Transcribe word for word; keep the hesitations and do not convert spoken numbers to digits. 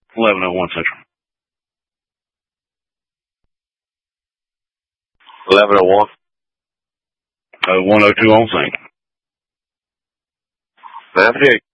eleven oh one Central. eleven oh one. Uh, one oh two on sync. Navigate.